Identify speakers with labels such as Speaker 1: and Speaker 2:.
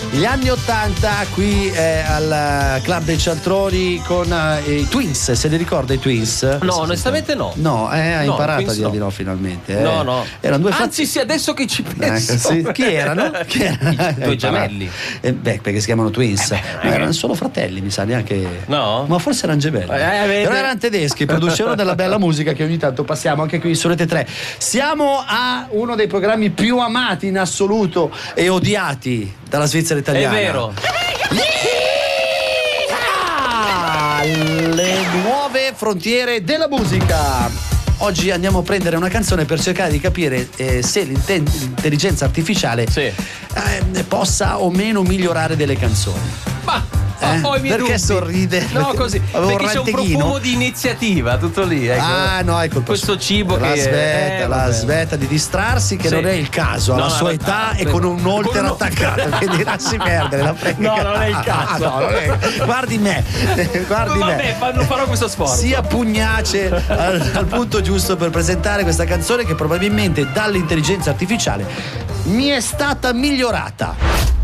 Speaker 1: Gli anni 80 qui al Club dei Cialtroni con i Twins, se li ricorda i Twins?
Speaker 2: No, onestamente no.
Speaker 1: No, hai
Speaker 2: No,
Speaker 1: imparato a
Speaker 2: Twins
Speaker 1: dire di
Speaker 2: no.
Speaker 1: no finalmente.
Speaker 2: No.
Speaker 1: Erano due
Speaker 2: Anzi, sì, adesso che ci penso.
Speaker 1: sì. Chi erano?
Speaker 2: Due gemelli.
Speaker 1: Perché si chiamano Twins. No, erano solo fratelli, mi sa, neanche.
Speaker 2: No?
Speaker 1: Ma forse erano gemelli. Però erano tedeschi, producevano della bella musica che ogni tanto passiamo anche qui su Rete 3. Siamo a uno dei programmi più amati in assoluto e odiati dalla Svizzera italiana.
Speaker 2: È vero.
Speaker 1: Le nuove frontiere della musica. Oggi andiamo a prendere una canzone per cercare di capire se l'intelligenza artificiale possa o meno migliorare delle canzoni.
Speaker 2: Ho i miei
Speaker 1: Perché
Speaker 2: dubbi.
Speaker 1: sorride?
Speaker 2: No, così.
Speaker 1: Avevo
Speaker 2: Perché c'è un
Speaker 1: ranteghino.
Speaker 2: profumo di iniziativa, tutto lì. Ecco.
Speaker 1: Ah, no, ecco.
Speaker 2: Questo cibo
Speaker 1: la
Speaker 2: che
Speaker 1: smetta, la
Speaker 2: vabbè.
Speaker 1: smetta di distrarsi, che
Speaker 2: Sì.
Speaker 1: non è il caso alla
Speaker 2: No,
Speaker 1: sua
Speaker 2: no,
Speaker 1: età e
Speaker 2: no,
Speaker 1: con un holter
Speaker 2: con un
Speaker 1: attaccato, quindi lasci perdere la frega.
Speaker 2: No, non è il caso.
Speaker 1: No, non è. Guardi me, guardi me.
Speaker 2: Vabbè, farò questo sforzo.
Speaker 1: Sia pugnace al punto giusto per presentare questa canzone che probabilmente dall'intelligenza artificiale mi è stata migliorata.